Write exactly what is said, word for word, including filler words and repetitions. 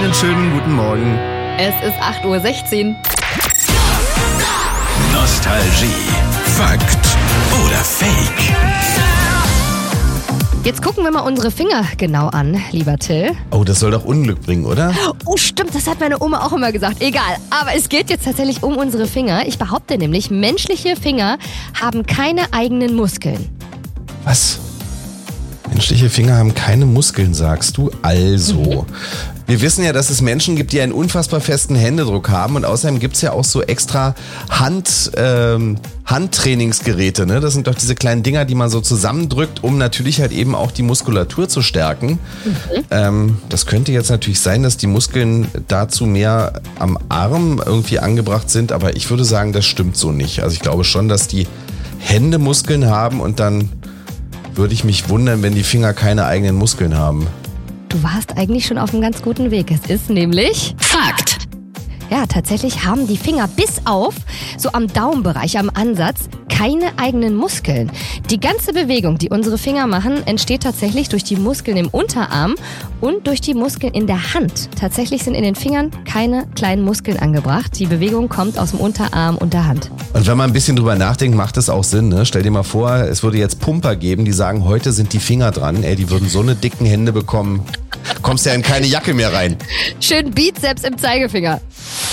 Einen schönen guten Morgen. Es ist acht Uhr sechzehn. Nostalgie. Fakt oder Fake? Jetzt gucken wir mal unsere Finger genau an, lieber Till. Oh, das soll doch Unglück bringen, oder? Oh, stimmt, das hat meine Oma auch immer gesagt. Egal, aber es geht jetzt tatsächlich um unsere Finger. Ich behaupte nämlich, menschliche Finger haben keine eigenen Muskeln. Was? Menschliche Finger haben keine Muskeln, sagst du? Also, mhm. wir wissen ja, dass es Menschen gibt, die einen unfassbar festen Händedruck haben und außerdem gibt es ja auch so extra Hand, ähm, Handtrainingsgeräte, ne? Das sind doch diese kleinen Dinger, die man so zusammendrückt, um natürlich halt eben auch die Muskulatur zu stärken. Mhm. Ähm, das könnte jetzt natürlich sein, dass die Muskeln dazu mehr am Arm irgendwie angebracht sind, aber ich würde sagen, das stimmt so nicht. Also ich glaube schon, dass die Hände Muskeln haben und dann würde ich mich wundern, wenn die Finger keine eigenen Muskeln haben. Du warst eigentlich schon auf einem ganz guten Weg. Es ist nämlich Fakt. Ja, tatsächlich haben die Finger bis auf, so am Daumenbereich, am Ansatz, keine eigenen Muskeln. Die ganze Bewegung, die unsere Finger machen, entsteht tatsächlich durch die Muskeln im Unterarm und durch die Muskeln in der Hand. Tatsächlich sind in den Fingern keine kleinen Muskeln angebracht. Die Bewegung kommt aus dem Unterarm und der Hand. Und wenn man ein bisschen drüber nachdenkt, macht das auch Sinn, ne? Stell dir mal vor, es würde jetzt Pumper geben, die sagen, heute sind die Finger dran. Ey, die würden so eine dicken Hände bekommen. Kommst ja in keine Jacke mehr rein. Schön Bizeps im Zeigefinger.